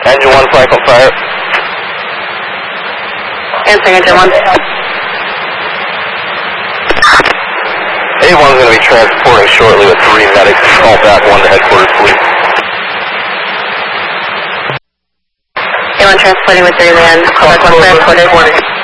Engine 1, flank on fire. Answering engine 1. A1 is going to be transporting shortly with 3 medics. Call back 1 to headquarters, please. A1 transporting with 3 man. Call back 1 to headquarters.